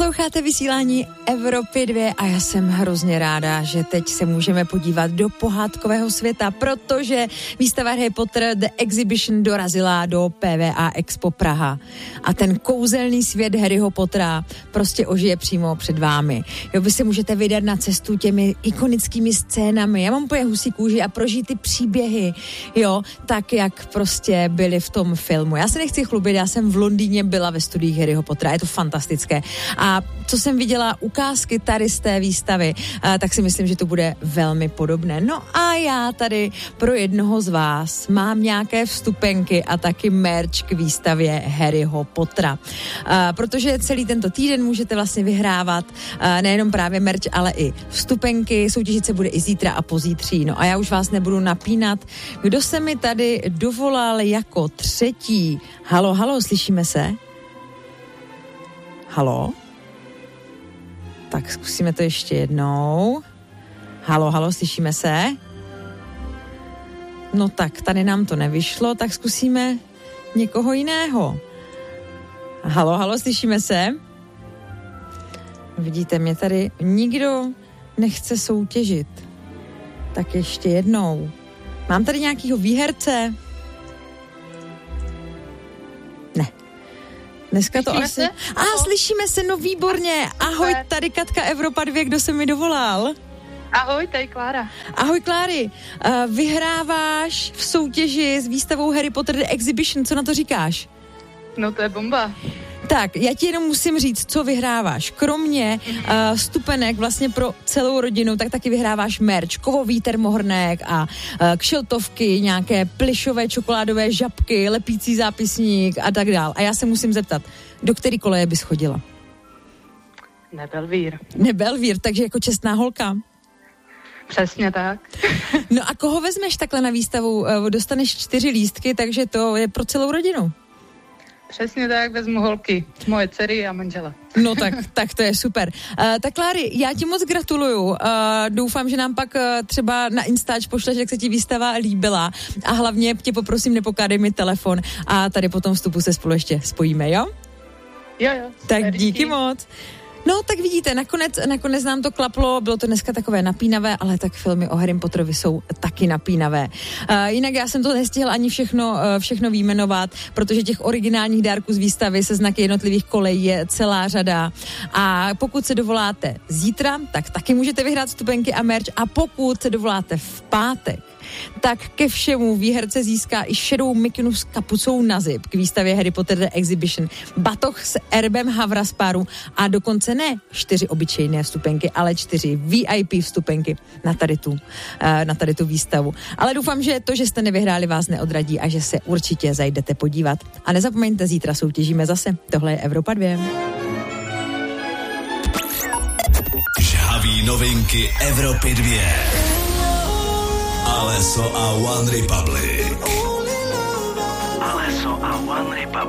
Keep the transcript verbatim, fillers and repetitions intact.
Posloucháte vysílání Evropy dva a já jsem hrozně ráda, že teď se můžeme podívat do pohádkového světa, protože výstava Harry Potter The Exhibition dorazila do P V A Expo Praha a ten kouzelný svět Harryho Pottera prostě ožije přímo před vámi. Jo, vy se můžete vydat na cestu těmi ikonickými scénami. Já mám úplně husí kůži a prožít ty příběhy, jo, tak jak prostě byly v tom filmu. Já se nechci chlubit, já jsem v Londýně byla ve studiích Harryho Pottera, je to fantastické. A co jsem viděla ukázky tady z té výstavy, a, tak si myslím, že to bude velmi podobné. No a já tady pro jednoho z vás mám nějaké vstupenky a taky merch k výstavě Harryho Pottera. A, protože celý tento týden můžete vlastně vyhrávat a, nejenom právě merch, ale i vstupenky. Soutěžit se bude i zítra a pozítří. No a já už vás nebudu napínat. Kdo se mi tady dovolal jako třetí? Halo, halo, slyšíme se? Halo? Tak zkusíme to ještě jednou. Halo, halo, slyšíme se? No tak, tady nám to nevyšlo, tak zkusíme někoho jiného. Halo, halo, slyšíme se? Vidíte, mě tady nikdo nechce soutěžit. Tak ještě jednou. Mám tady nějakýho výherce? Ne. Dneska to Slyšíme asi... se? A ah, slyšíme se, no výborně. Ahoj, tady Katka Evropa dva, kdo se mi dovolal? Ahoj, tady Klára. Ahoj Kláry, uh, vyhráváš v soutěži s výstavou Harry Potter The Exhibition, co na to říkáš? No to je bomba. Tak, já ti jenom musím říct, co vyhráváš. Kromě uh, stupenek vlastně pro celou rodinu, tak taky vyhráváš merch, kovový termohrnek a uh, kšeltovky, nějaké plišové čokoládové žabky, lepící zápisník a tak dál. A já se musím zeptat, do který koleje bys chodila? Nebelvír. Nebelvír, takže jako čestná holka. Přesně tak. No a koho vezmeš takhle na výstavu? Uh, dostaneš čtyři lístky, takže to je pro celou rodinu. Přesně tak, vezmu holky, moje dcery a manžela. No tak, tak to je super. Uh, tak Kláry, já ti moc gratuluju. Uh, doufám, že nám pak uh, třeba na Instač pošleš, jak se ti výstava líbila. A hlavně tě poprosím, nepokádej mi telefon a tady po tom vstupu se spolu ještě spojíme, jo? Jo, jo. Tak díky. díky moc. No, tak vidíte, nakonec, nakonec nám to klaplo, bylo to dneska takové napínavé, ale tak filmy o Harrym Potterovi jsou taky napínavé. Uh, jinak já jsem to nestihla ani všechno, uh, všechno výjmenovat, protože těch originálních dárků z výstavy se znaky jednotlivých kolejí je celá řada. A pokud se dovoláte zítra, tak taky můžete vyhrát vstupenky a merch. A pokud se dovoláte v pátek, tak ke všemu výherce získá i šedou mikinu s kapucou na zip k výstavě Harry Potter The Exhibition, batoh s erbem Havraspáru a dokonce ne čtyři obyčejné vstupenky, ale čtyři V I P vstupenky na tady tu, na tady tu výstavu. Ale doufám, že to, že jste nevyhráli, vás neodradí a že se určitě zajdete podívat. A nezapomeňte, zítra soutěžíme zase. Tohle je Evropa dva. Žhaví novinky Evropy dva. Alesso a One Republic. Alesso a One Republic.